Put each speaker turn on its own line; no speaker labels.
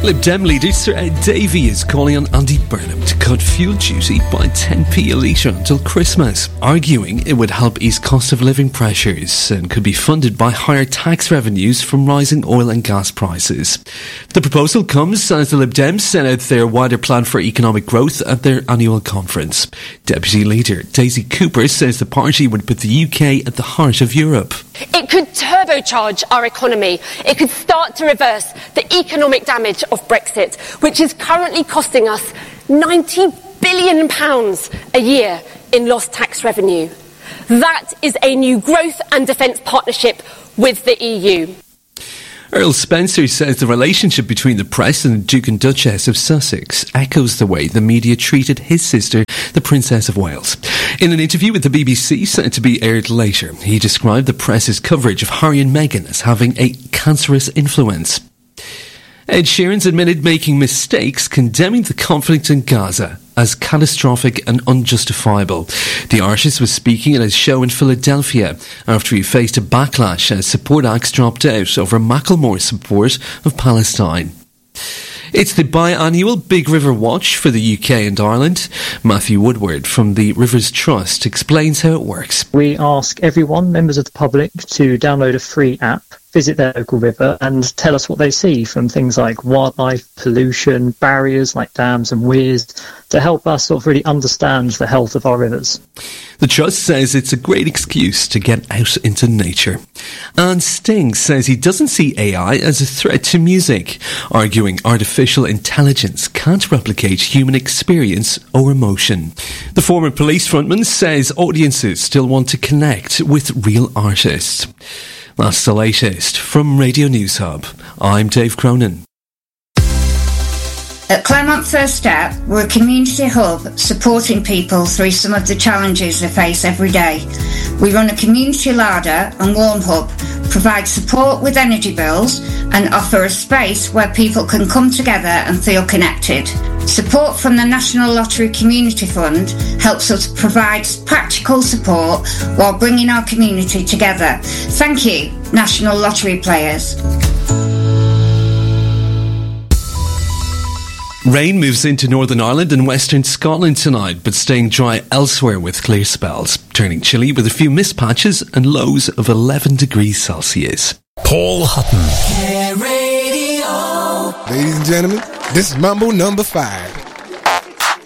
Lib Dem leader Sir Ed Davey is calling on Andy Burnham to cut fuel duty by 10p a litre until Christmas, arguing it would help ease cost of living pressures and could be funded by higher tax revenues from rising oil and gas prices. The proposal comes as the Lib Dems set out their wider plan for economic growth at their annual conference. Deputy leader Daisy Cooper says the party would put the UK at the heart of Europe.
It could turbocharge our economy. It could start to reverse the economic damage of Brexit, which is currently costing us £90 billion a year in lost tax revenue. That is a new growth and defence partnership with the EU.
Earl Spencer says the relationship between the press and the Duke and Duchess of Sussex echoes the way the media treated his sister, the Princess of Wales. In an interview with the BBC, set to be aired later, he described the press's coverage of Harry and Meghan as having a cancerous influence. Ed Sheeran's admitted making mistakes, condemning the conflict in Gaza as catastrophic and unjustifiable. The artist was speaking at his show in Philadelphia after he faced a backlash as support acts dropped out over Macklemore's support of Palestine. It's the biannual Big River Watch for the UK and Ireland. Matthew Woodward from the Rivers Trust explains how it works.
We ask everyone, members of the public, to download a free app, visit their local river and tell us what they see from things like wildlife, pollution, barriers like dams and weirs to help us sort of really understand the health of our rivers.
The Trust says it's a great excuse to get out into nature. And Sting says he doesn't see AI as a threat to music, arguing artificial intelligence can't replicate human experience or emotion. The former Police frontman says audiences still want to connect with real artists. That's the latest from Radio News Hub. I'm Dave Cronin.
At Claremont First Step, we're a community hub supporting people through some of the challenges they face every day. We run a community larder and warm hub, provide support with energy bills and offer a space where people can come together and feel connected. Support from the National Lottery Community Fund helps us provide practical support while bringing our community together. Thank you, National Lottery players.
Rain moves into Northern Ireland and Western Scotland tonight, but staying dry elsewhere with clear spells, turning chilly with a few mist patches and lows of 11 degrees Celsius.
Paul Hutton.
Ladies and gentlemen, this is Mambo number 5.